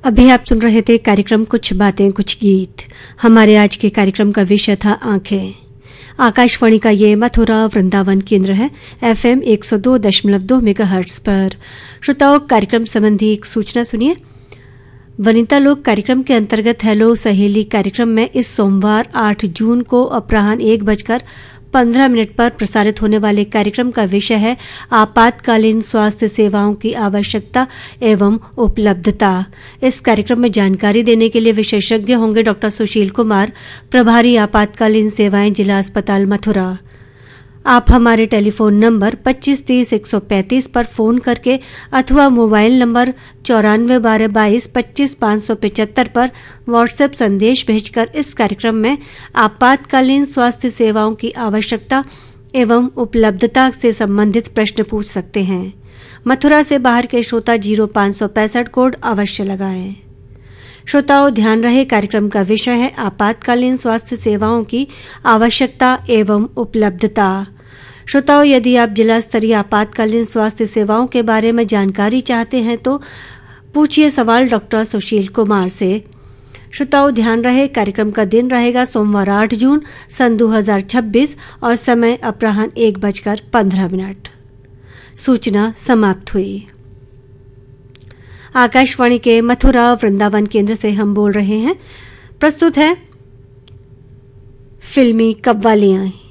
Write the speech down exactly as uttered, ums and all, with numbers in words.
अभी आप सुन रहे थे कार्यक्रम कुछ बातें कुछ गीत। हमारे आज के कार्यक्रम का विषय था आंखें। आकाशवाणी का ये मथुरा वृंदावन केंद्र है एफएम एक सौ दो दशमलव दो मेगाहर्ट्ज पर। श्रोताओं, कार्यक्रम संबंधी एक सूचना सुनिए। वनिता लोक कार्यक्रम के अंतर्गत हेलो सहेली कार्यक्रम में इस सोमवार आठ जून को अपराह्न एक बजकर पंद्रह मिनट पर प्रसारित होने वाले कार्यक्रम का विषय है आपातकालीन स्वास्थ्य सेवाओं की आवश्यकता एवं उपलब्धता। इस कार्यक्रम में जानकारी देने के लिए विशेषज्ञ होंगे डॉक्टर सुशील कुमार, प्रभारी आपातकालीन सेवाएं जिला अस्पताल मथुरा। आप हमारे टेलीफोन नंबर पच्चीस तीस एक सौ पैंतीस पर फोन करके अथवा मोबाइल नंबर चौरानवे बारह बाईस पच्चीस पाँच सौ पचहत्तर पर व्हाट्सएप संदेश भेजकर इस कार्यक्रम में आपातकालीन स्वास्थ्य सेवाओं की आवश्यकता एवं उपलब्धता से संबंधित प्रश्न पूछ सकते हैं। मथुरा से बाहर के श्रोता जीरो पाँच सौ पैंसठ कोड अवश्य लगाएं। श्रोताओं, ध्यान रहे कार्यक्रम का विषय है आपातकालीन स्वास्थ्य सेवाओं की आवश्यकता एवं उपलब्धता। श्रोताओं, यदि आप जिला स्तरीय आपातकालीन स्वास्थ्य सेवाओं के बारे में जानकारी चाहते हैं तो पूछिए सवाल डॉक्टर सुशील कुमार से। श्रोताओं, ध्यान रहे कार्यक्रम का दिन रहेगा सोमवार आठ जून सन दो हजार छब्बीस और समय अपराह्न एक बजकर पंद्रह मिनट। सूचना समाप्त हुई। आकाशवाणी के मथुरा वृंदावन केंद्र से हम बोल रहे हैं। प्रस्तुत है फिल्मी कव्वालियां।